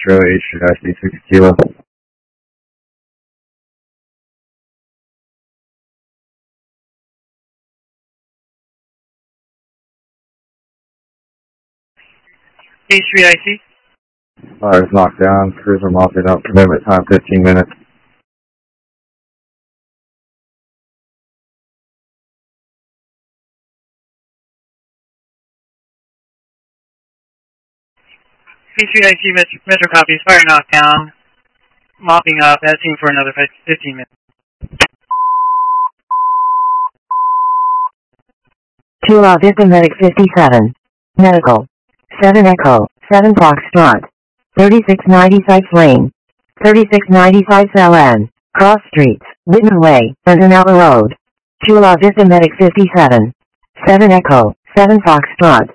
Metro HIC 6 Kilo. H3IC. Fires knocked down. Cruiser mopping up. Commitment time 15 minutes. H3IC Metro copies. Fire knockdown. Mopping up. That scene for another 15 minutes. 2 Vista Medic 57. Medical. 7 Echo. 7 Foxtrot. 3695 Lane. 3695 LN. Cross Streets. Whitman Way. Undernalla Road. 2 Vista Medic 57. 7 Echo. 7 Foxtrot.